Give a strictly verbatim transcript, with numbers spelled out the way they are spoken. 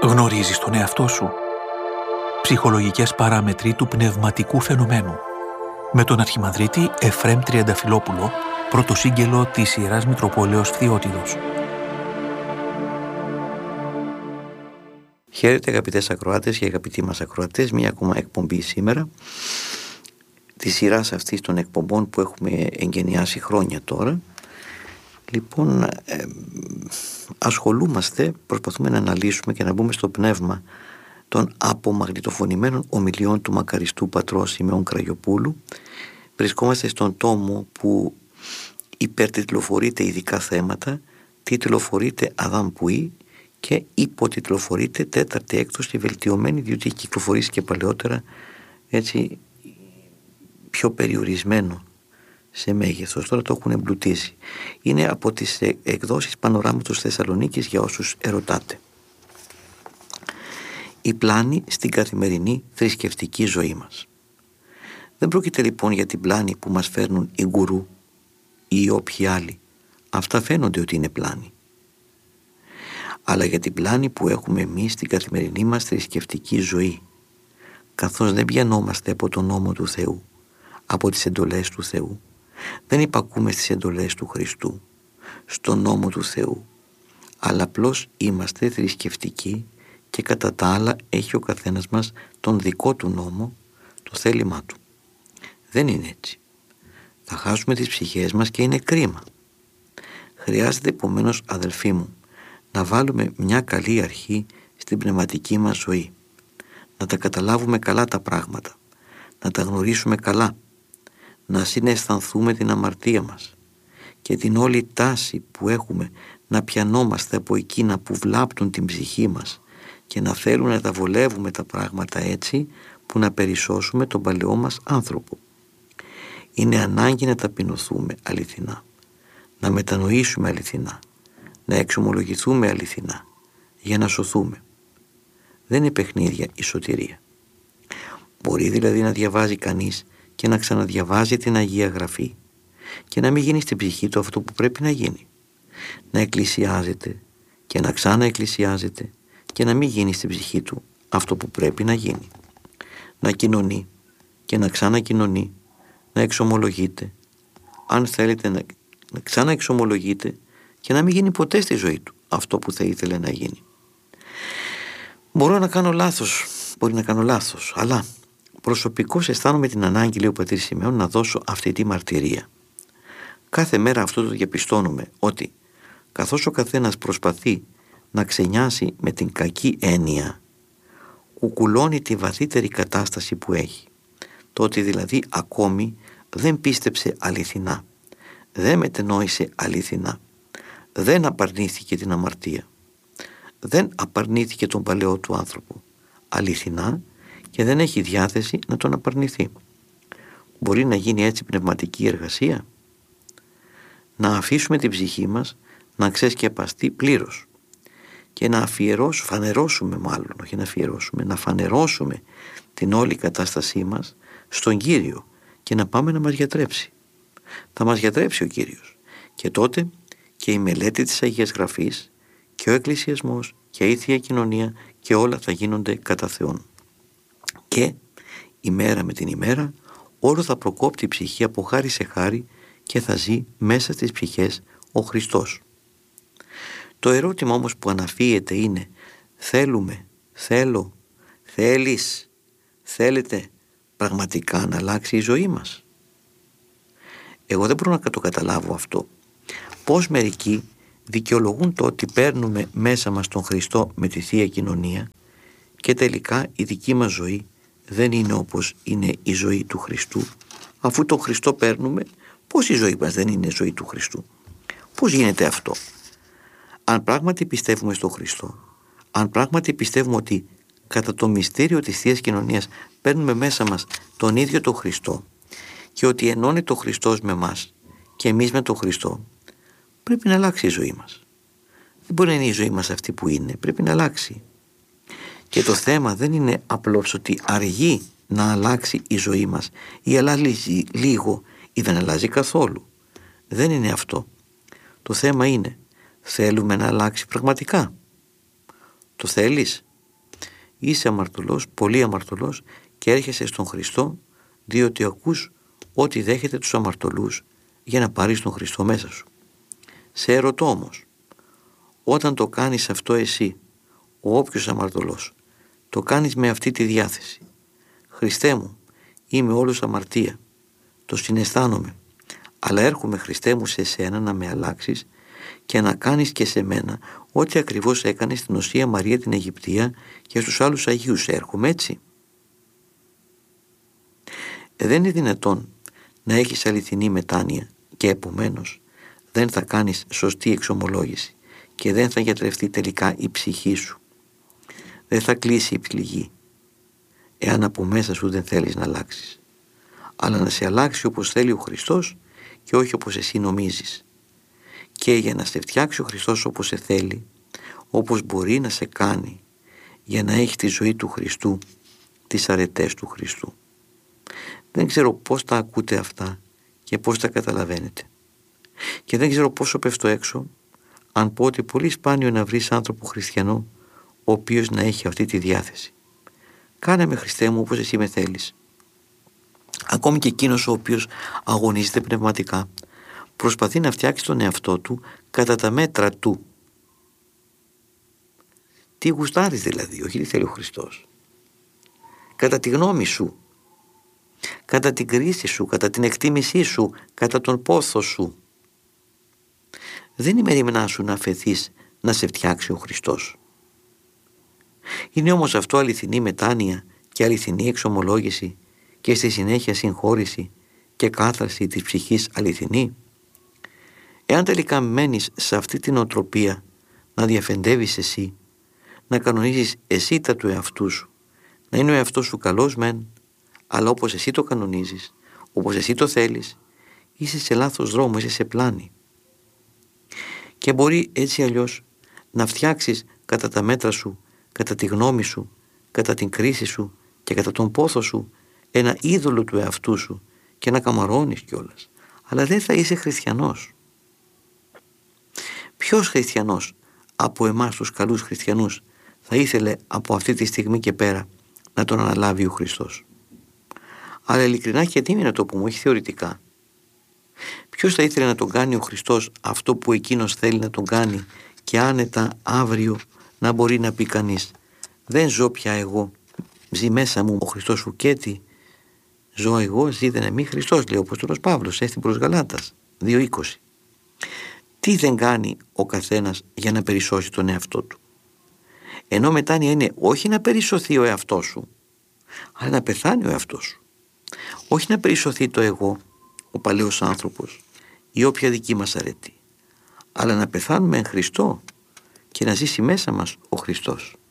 Γνωρίζεις τον εαυτό σου? Ψυχολογικές παράμετροι του πνευματικού φαινομένου. Με τον Αρχιμανδρίτη Εφραίμ Τριανταφυλόπουλο, πρωτοσύγγελο της Ιεράς Μητροπόλεως Φθιώτιδος. Χαίρετε αγαπητές ακροάτες και αγαπητοί μας ακροατές, μια ακόμα εκπομπή σήμερα τη σειράς αυτής των εκπομπών που έχουμε εγκαινιάσει χρόνια τώρα. Λοιπόν, ε, ασχολούμαστε, προσπαθούμε να αναλύσουμε και να μπούμε στο πνεύμα των απομαγνητοφωνημένων ομιλιών του μακαριστού πατρός Σιμεών Κραγιοπούλου. Βρισκόμαστε στον τόμο που υπερτιτλοφορείται ειδικά θέματα, τιτλοφορείται Αδάμ Πουή και υποτιτλοφορείται τέταρτη έκδοση βελτιωμένη, διότι έχει κυκλοφορήσει και παλαιότερα έτσι πιο περιορισμένο σε μέγεθος. Τώρα το έχουν εμπλουτίσει. Είναι από τις εκδόσεις Πανοράματος Θεσσαλονίκης για όσους ερωτάτε. Η πλάνη στην καθημερινή θρησκευτική ζωή μας. Δεν πρόκειται λοιπόν για την πλάνη που μας φέρνουν οι γκουρού ή όποιοι άλλοι. Αυτά φαίνονται ότι είναι πλάνη. Αλλά για την πλάνη που έχουμε εμείς στην καθημερινή μας θρησκευτική ζωή, καθώς δεν πιανόμαστε από τον νόμο του Θεού, από τις εντολές του Θεού, δεν υπακούμε στις εντολές του Χριστού, στον νόμο του Θεού, αλλά απλώς είμαστε θρησκευτικοί και κατά τα άλλα έχει ο καθένας μας τον δικό του νόμο, το θέλημά του. Δεν είναι έτσι. Θα χάσουμε τις ψυχές μας και είναι κρίμα. Χρειάζεται επομένως, αδελφοί μου, να βάλουμε μια καλή αρχή στην πνευματική μας ζωή, να τα καταλάβουμε καλά τα πράγματα, να τα γνωρίσουμε καλά, να συναισθανθούμε την αμαρτία μας και την όλη τάση που έχουμε να πιανόμαστε από εκείνα που βλάπτουν την ψυχή μας και να θέλουν να τα βολεύουμε τα πράγματα έτσι που να περισσώσουμε τον παλαιό μας άνθρωπο. Είναι ανάγκη να ταπεινωθούμε αληθινά, να μετανοήσουμε αληθινά, να εξομολογηθούμε αληθινά για να σωθούμε. Δεν είναι παιχνίδια η σωτηρία. Μπορεί δηλαδή να διαβάζει κανείς και να ξαναδιαβάζει την Αγία Γραφή και να μην γίνει στην ψυχή του αυτό που πρέπει να γίνει. Να εκκλησιάζεται και να ξαναεκκλησιάζεται και να μην γίνει στην ψυχή του αυτό που πρέπει να γίνει. Να κοινωνεί και να ξανακοινωνεί, να εξομολογείται. Αν θέλετε να, να ξαναεξομολογείται και να μην γίνει ποτέ στη ζωή του αυτό που θα ήθελε να γίνει. Μπορώ να κάνω λάθος, μπορεί να κάνω λάθος, αλλά προσωπικώς αισθάνομαι την ανάγκη, λέει ο πατήρ Σιμεών, να δώσω αυτή τη μαρτυρία. Κάθε μέρα αυτό το διαπιστώνουμε, ότι καθώς ο καθένας προσπαθεί να ξενιάσει με την κακή έννοια, κουκουλώνει τη βαθύτερη κατάσταση που έχει. Το ότι δηλαδή ακόμη δεν πίστεψε αληθινά, δεν μετενόησε αληθινά, δεν απαρνήθηκε την αμαρτία, δεν απαρνήθηκε τον παλαιό του άνθρωπο αληθινά και δεν έχει διάθεση να τον απαρνηθεί. Μπορεί να γίνει έτσι πνευματική εργασία? Να αφήσουμε την ψυχή μας να ξεσκεπαστεί πλήρως και να αφιερώσουμε, φανερώσουμε μάλλον, όχι να αφιερώσουμε, να φανερώσουμε την όλη κατάστασή μας στον Κύριο και να πάμε να μας γιατρέψει. Θα μας γιατρέψει ο Κύριος και τότε και η μελέτη της Αγίας Γραφής και ο εκκλησιασμός και η Θεία Κοινωνία και όλα θα γίνονται κατά Θεόν. Και ημέρα με την ημέρα όλο θα προκόπτει η ψυχή από χάρη σε χάρη και θα ζει μέσα στις ψυχές ο Χριστός. Το ερώτημα όμως που αναφύεται είναι: θέλουμε, θέλω, θέλεις, θέλετε πραγματικά να αλλάξει η ζωή μας? Εγώ δεν μπορώ να το καταλάβω αυτό. Πώς μερικοί δικαιολογούν το ότι παίρνουμε μέσα μας τον Χριστό με τη Θεία Κοινωνία και τελικά η δική μας ζωή δεν είναι όπως είναι η ζωή του Χριστού. Αφού τον Χριστό παίρνουμε, πώς η ζωή μας δεν είναι ζωή του Χριστού? Πώς γίνεται αυτό? Αν πράγματι πιστεύουμε στον Χριστό, αν πράγματι πιστεύουμε ότι κατά το μυστήριο της Θείας Κοινωνίας παίρνουμε μέσα μας τον ίδιο τον Χριστό και ότι ενώνει τον Χριστός με μας και εμείς με τον Χριστό, πρέπει να αλλάξει η ζωή μας. Δεν μπορεί να είναι η ζωή μας αυτή που είναι, πρέπει να αλλάξει. Και το θέμα δεν είναι απλώς ότι αργεί να αλλάξει η ζωή μας ή αλλάζει λίγο ή δεν αλλάζει καθόλου. Δεν είναι αυτό. Το θέμα είναι, θέλουμε να αλλάξει πραγματικά? Το θέλεις? είσαι αμαρτωλός, πολύ αμαρτωλός και έρχεσαι στον Χριστό διότι ακούς ότι δέχεται τους αμαρτωλούς για να πάρεις τον Χριστό μέσα σου. Σε ερωτώ όμως, όταν το κάνεις αυτό εσύ, ο όποιος αμαρτωλός, το κάνεις με αυτή τη διάθεση. Χριστέ μου, είμαι όλος αμαρτία, το συναισθάνομαι, αλλά έρχομαι Χριστέ μου σε σένα να με αλλάξεις και να κάνεις και σε μένα ό,τι ακριβώς έκανες στην Οσία Μαρία την Αιγυπτία και στους άλλους Αγίους. Έρχομαι έτσι. Ε, δεν είναι δυνατόν να έχεις αληθινή μετάνοια και επομένως δεν θα κάνεις σωστή εξομολόγηση και δεν θα γιατρευτεί τελικά η ψυχή σου. Δεν θα κλείσει η πληγή εάν από μέσα σου δεν θέλεις να αλλάξεις, αλλά να σε αλλάξει όπως θέλει ο Χριστός και όχι όπως εσύ νομίζεις. Και για να σε φτιάξει ο Χριστός όπως σε θέλει, όπως μπορεί να σε κάνει για να έχει τη ζωή του Χριστού, τις αρετές του Χριστού. Δεν ξέρω πώς τα ακούτε αυτά και πώς τα καταλαβαίνετε. Και δεν ξέρω πόσο πέφτω έξω αν πω ότι πολύ σπάνιο να βρεις άνθρωπο χριστιανό ο οποίος να έχει αυτή τη διάθεση. Κάνε με Χριστέ μου όπως εσύ με θέλεις. Ακόμη και εκείνος ο οποίος αγωνίζεται πνευματικά προσπαθεί να φτιάξει τον εαυτό του κατά τα μέτρα του. Τι γουστάρεις δηλαδή, όχι τι θέλει ο Χριστός. Κατά τη γνώμη σου, κατά την κρίση σου, κατά την εκτίμησή σου, κατά τον πόθο σου. Δεν είναι μεριμνά σου να αφαιθείς να σε φτιάξει ο Χριστός. Είναι όμως αυτό αληθινή μετάνοια και αληθινή εξομολόγηση και στη συνέχεια συγχώρηση και κάθαρση της ψυχής αληθινή. Εάν τελικά μένεις σε αυτή την οτροπία να διαφεντεύεις εσύ, να κανονίζεις εσύ τα του εαυτού σου, να είναι ο εαυτός σου καλός μεν, αλλά όπως εσύ το κανονίζεις, όπως εσύ το θέλεις, είσαι σε λάθος δρόμο, είσαι σε πλάνη. Και μπορεί έτσι αλλιώς να φτιάξεις κατά τα μέτρα σου, κατά τη γνώμη σου, κατά την κρίση σου και κατά τον πόθο σου ένα είδωλο του εαυτού σου και να καμαρώνεις κιόλας. Αλλά δεν θα είσαι χριστιανός. Ποιος χριστιανός από εμάς τους καλούς χριστιανούς θα ήθελε από αυτή τη στιγμή και πέρα να τον αναλάβει ο Χριστός? Αλλά ειλικρινά και τίμη να το πούμε, όχι θεωρητικά. Ποιος θα ήθελε να τον κάνει ο Χριστός αυτό που εκείνος θέλει να τον κάνει και άνετα αύριο να μπορεί να πει κανείς, δεν ζω πια εγώ, ζει μέσα μου ο Χριστός ουκέτη, ζω εγώ, ζει δεν εμεί Χριστός, λέει ο Απόστολος Παύλος στην προς Γαλάτας δύο είκοσι. Τι δεν κάνει ο καθένας για να περισσώσει τον εαυτό του? Ενώ μετάνοια είναι όχι να περισσωθεί ο εαυτός σου, αλλά να πεθάνει ο εαυτός σου. Όχι να περισσωθεί το εγώ, ο παλαιός άνθρωπος ή όποια δική μας αρετή, αλλά να πεθάνουμε εν Χριστώ και να ζήσει μέσα μας ο Χριστός.